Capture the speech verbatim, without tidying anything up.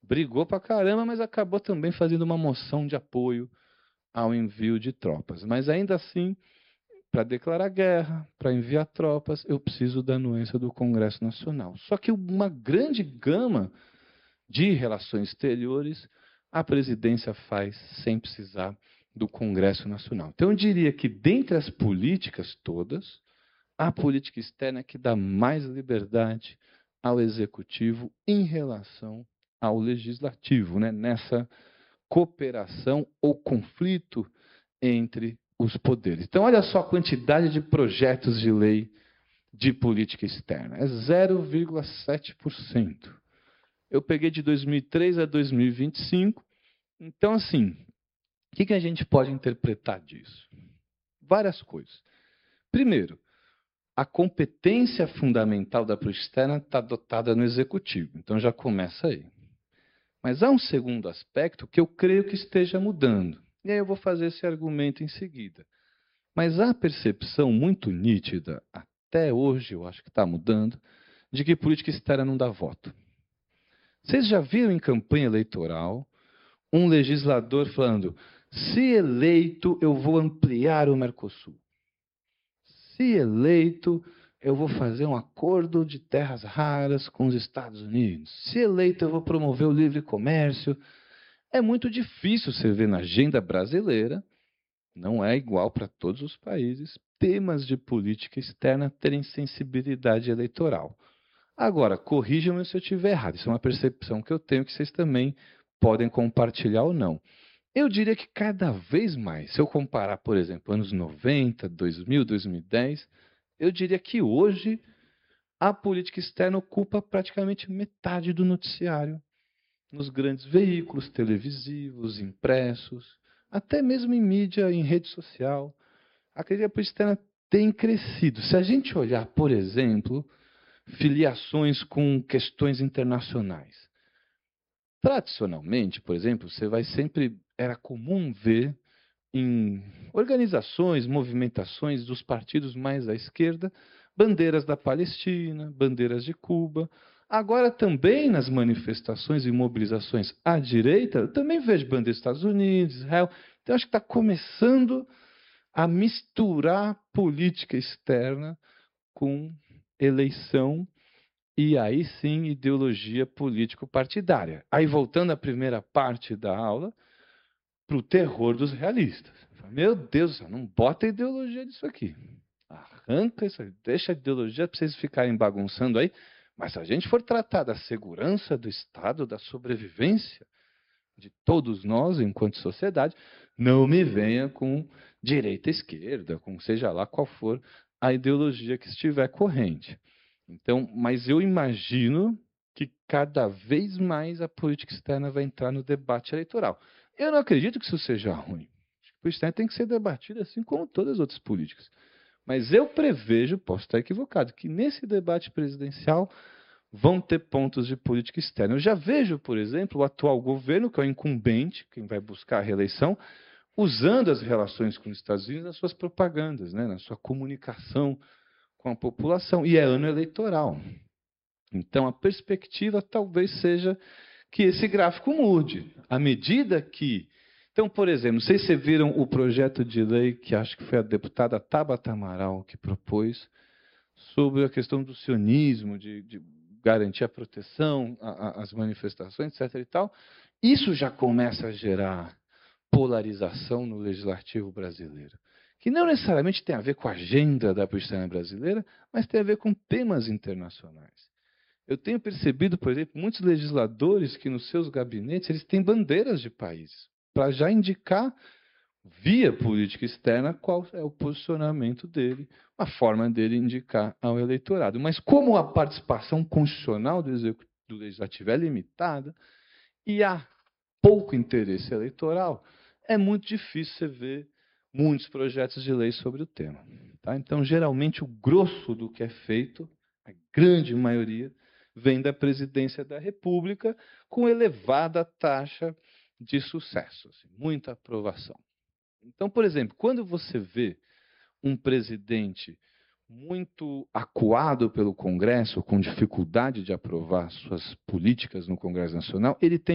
brigou pra caramba, mas acabou também fazendo uma moção de apoio ao envio de tropas. Mas ainda assim, para declarar guerra, para enviar tropas, eu preciso da anuência do Congresso Nacional. Só que uma grande gama de relações exteriores a presidência faz sem precisar do Congresso Nacional. Então, eu diria que, dentre as políticas todas, a política externa é que dá mais liberdade ao Executivo em relação ao Legislativo, né? Nessa cooperação ou conflito entre os poderes. Então, olha só a quantidade de projetos de lei de política externa. É zero vírgula sete por cento. Eu peguei de dois mil e três a dois mil e vinte e cinco. Então, assim, o que, que a gente pode interpretar disso? Várias coisas. Primeiro, a competência fundamental da política externa está dotada no Executivo. Então, já começa aí. Mas há um segundo aspecto que eu creio que esteja mudando. E aí eu vou fazer esse argumento em seguida. Mas há a percepção muito nítida, até hoje eu acho que está mudando, de que política externa não dá voto. Vocês já viram em campanha eleitoral um legislador falando: se eleito, eu vou ampliar o Mercosul. Se eleito, eu vou fazer um acordo de terras raras com os Estados Unidos. Se eleito, eu vou promover o livre comércio. É muito difícil você ver na agenda brasileira, não é igual para todos os países, temas de política externa terem sensibilidade eleitoral. Agora, corrijam-me se eu estiver errado. Isso é uma percepção que eu tenho que vocês também podem compartilhar ou não. Eu diria que cada vez mais, se eu comparar, por exemplo, anos noventa, dois mil, dois mil e dez, eu diria que hoje a política externa ocupa praticamente metade do noticiário nos grandes veículos televisivos, impressos, até mesmo em mídia, em rede social. A política externa tem crescido. Se a gente olhar, por exemplo, filiações com questões internacionais. Tradicionalmente, por exemplo, você vai sempre, era comum ver em organizações, movimentações dos partidos mais à esquerda, bandeiras da Palestina, bandeiras de Cuba. Agora também nas manifestações e mobilizações à direita, eu também vejo bandeiras dos Estados Unidos, Israel. Então acho que está começando a misturar política externa com eleição e aí sim ideologia político-partidária. Aí voltando à primeira parte da aula, para o terror dos realistas. Meu Deus, não bota a ideologia disso aqui. Arranca isso aí, deixa a ideologia para vocês ficarem bagunçando aí. Mas se a gente for tratar da segurança do Estado, da sobrevivência de todos nós enquanto sociedade, não me venha com direita, esquerda, com seja lá qual for a ideologia que estiver corrente. Então, mas eu imagino que cada vez mais a política externa vai entrar no debate eleitoral. Eu não acredito que isso seja ruim. A política externa tem que ser debatida assim como todas as outras políticas. Mas eu prevejo, posso estar equivocado, que nesse debate presidencial vão ter pontos de política externa. Eu já vejo, por exemplo, o atual governo, que é o incumbente, quem vai buscar a reeleição, usando as relações com os Estados Unidos nas suas propagandas, né, na sua comunicação com a população. E é ano eleitoral. Então, a perspectiva talvez seja que esse gráfico mude. À medida que... Então, por exemplo, não sei se vocês viram o projeto de lei que acho que foi a deputada Tabata Amaral que propôs sobre a questão do sionismo, de, de garantir a proteção às manifestações, etc. e tal. Isso já começa a gerar polarização no legislativo brasileiro, que não necessariamente tem a ver com a agenda da política externa brasileira, mas tem a ver com temas internacionais. Eu tenho percebido, por exemplo, muitos legisladores que nos seus gabinetes eles têm bandeiras de países, para já indicar, via política externa, qual é o posicionamento dele, a forma dele indicar ao eleitorado. Mas como a participação constitucional do, do legislativo é limitada e há pouco interesse eleitoral, é muito difícil você ver muitos projetos de lei sobre o tema. Tá? Então, geralmente, o grosso do que é feito, a grande maioria, vem da presidência da República com elevada taxa de sucesso, assim, muita aprovação. Então, por exemplo, quando você vê um presidente muito acuado pelo Congresso, com dificuldade de aprovar suas políticas no Congresso Nacional, ele tem